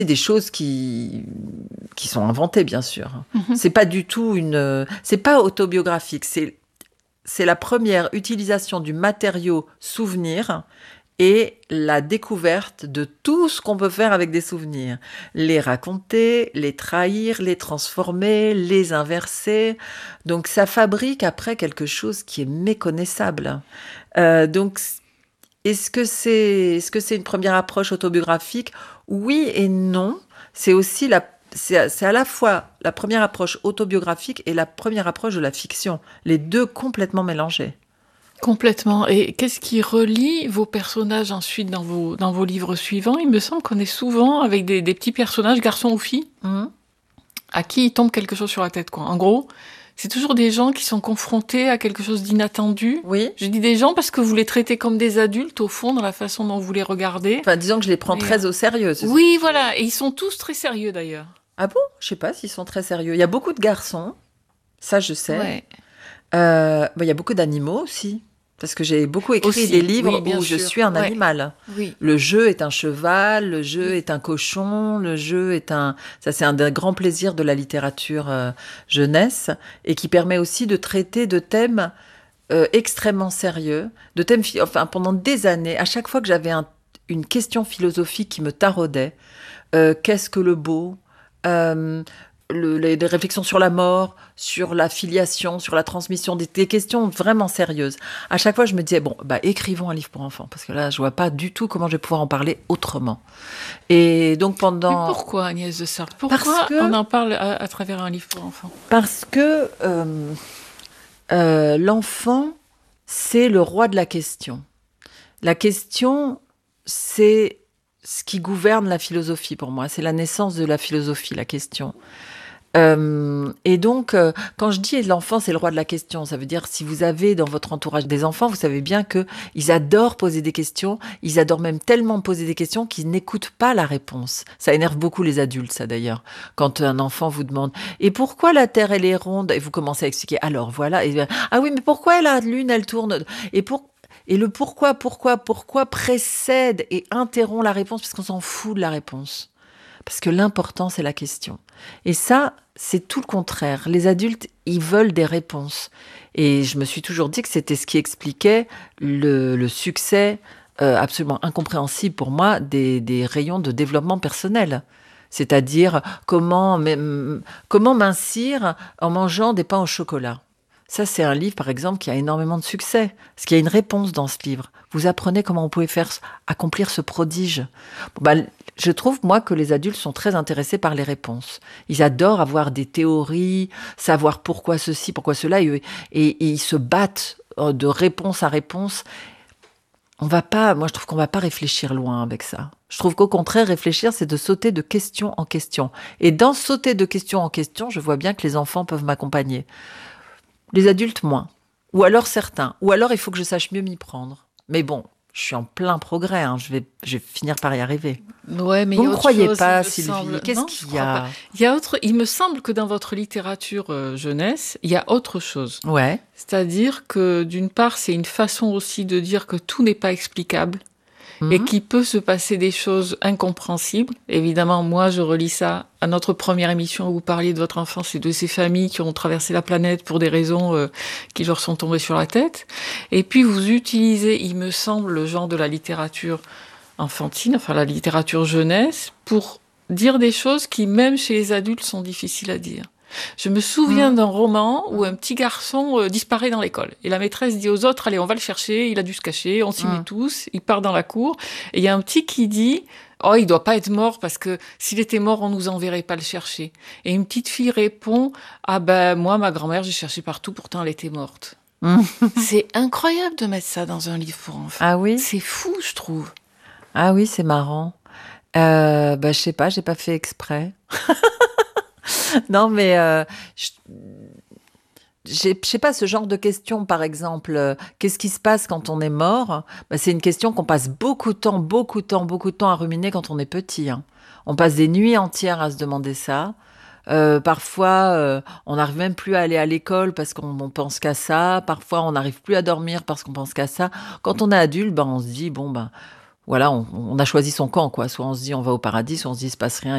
des choses qui sont inventées, bien sûr. Mhm. C'est pas du tout c'est pas autobiographique. C'est la première utilisation du matériau souvenir et la découverte de tout ce qu'on peut faire avec des souvenirs. Les raconter, les trahir, les transformer, les inverser. Donc ça fabrique après quelque chose qui est méconnaissable. Donc est-ce que c'est une première approche autobiographique? Oui et non. C'est aussi c'est à la fois la première approche autobiographique et la première approche de la fiction. Les deux complètement mélangés. Complètement. Et qu'est-ce qui relie vos personnages ensuite dans vos livres suivants? Il me semble qu'on est souvent avec des petits personnages, garçons ou filles, Mhm. à qui il tombe quelque chose sur la tête, quoi. En gros, c'est toujours des gens qui sont confrontés à quelque chose d'inattendu. Oui. Je dis des gens parce que vous les traitez comme des adultes, au fond, dans la façon dont vous les regardez. Enfin, disons que je les prends Mais, très au sérieux. Oui, voilà. Et ils sont tous très sérieux, d'ailleurs. Ah bon? Je sais pas s'ils sont très sérieux. Il y a beaucoup de garçons, ça je sais. Ouais. Il y a beaucoup d'animaux aussi. Parce que j'ai beaucoup écrit Aussi, des livres oui, bien où je sûr. suis un Ouais. animal. Oui. Le jeu est un cheval, le jeu Oui. est un cochon, le jeu est un... Ça, c'est un des grands plaisirs de la littérature jeunesse et qui permet aussi de traiter de thèmes extrêmement sérieux, de thèmes... Enfin, pendant des années, à chaque fois que j'avais une question philosophique qui me taraudait, qu'est-ce que le beau? Euh, les réflexions sur la mort, sur la filiation, sur la transmission, des questions vraiment sérieuses. À chaque fois, je me disais, bon, écrivons un livre pour enfants, parce que là, je vois pas du tout comment je vais pouvoir en parler autrement. Et donc Mais pendant... pourquoi, Agnès de Sarthe? Pourquoi Parce que, on en parle à travers un livre pour enfants? parce que l'enfant, c'est le roi de la question. La question, c'est ce qui gouverne la philosophie pour moi. C'est la naissance de la philosophie, la question. Et donc, quand je dis l'enfant, c'est le roi de la question, ça veut dire si vous avez dans votre entourage des enfants, vous savez bien que ils adorent poser des questions, ils adorent même tellement poser des questions qu'ils n'écoutent pas la réponse. Ça énerve beaucoup les adultes, ça d'ailleurs. Quand un enfant vous demande et pourquoi la Terre elle est ronde et vous commencez à expliquer. Alors voilà, ah oui, mais pourquoi la Lune elle tourne et le pourquoi précède et interrompt la réponse parce qu'on s'en fout de la réponse. Parce que l'important, c'est la question. Et ça, c'est tout le contraire. Les adultes, ils veulent des réponses. Et je me suis toujours dit que c'était ce qui expliquait le succès absolument incompréhensible pour moi des rayons de développement personnel. C'est-à-dire comment mincir en mangeant des pains au chocolat. Ça, c'est un livre, par exemple, qui a énormément de succès. Parce qu'il y a une réponse dans ce livre. Vous apprenez comment vous pouvez accomplir ce prodige. Je trouve, moi, que les adultes sont très intéressés par les réponses. Ils adorent avoir des théories, savoir pourquoi ceci, pourquoi cela, et ils se battent de réponse à réponse. Moi, je trouve qu'on ne va pas réfléchir loin avec ça. Je trouve qu'au contraire, réfléchir, c'est de sauter de question en question. Et dans sauter de question en question, je vois bien que les enfants peuvent m'accompagner. Les adultes, moins. Ou alors certains. Ou alors, il faut que je sache mieux m'y prendre. Mais bon, je suis en plein progrès. Je vais finir par y arriver. Ouais, mais Vous il y ne a me autre croyez chose, pas, il me Sylvie? semble. Qu'est-ce Non, qu'il je y crois pas. a? Il me semble que dans votre littérature jeunesse, il y a autre chose. Ouais. C'est-à-dire que d'une part, c'est une façon aussi de dire que tout n'est pas explicable et Mhm. qu'il peut se passer des choses incompréhensibles. Évidemment, moi, je relis ça à notre première émission où vous parliez de votre enfance et de ces familles qui ont traversé la planète pour des raisons qui leur sont tombées sur la tête. Et puis, vous utilisez, il me semble, le genre de la littérature enfantine, enfin la littérature jeunesse, pour dire des choses qui, même chez les adultes, sont difficiles à dire. Je me souviens Mhm. d'un roman où un petit garçon disparaît dans l'école. Et la maîtresse dit aux autres, allez, on va le chercher, il a dû se cacher, on s'y met Mhm. tous, il part dans la cour. Et il y a un petit qui dit, oh, il doit pas être mort parce que s'il était mort, on nous enverrait pas le chercher. Et une petite fille répond, ah ben, moi, ma grand-mère, j'ai cherché partout, pourtant elle était morte. Mhm. C'est incroyable de mettre ça dans un livre pour enfants. Ah oui? C'est fou, je trouve. Ah oui, c'est marrant. Je sais pas, j'ai pas fait exprès. Non, mais je sais pas, ce genre de question, par exemple, qu'est-ce qui se passe quand on est mort? C'est une question qu'on passe beaucoup de temps à ruminer quand on est petit, hein. On passe des nuits entières à se demander ça. Parfois, on n'arrive même plus à aller à l'école parce qu'on pense qu'à ça. Parfois, on n'arrive plus à dormir parce qu'on pense qu'à ça. Quand on est adulte, on se dit, bon, voilà, on a choisi son camp, quoi. Soit on se dit, on va au paradis, soit on se dit, il se passe rien.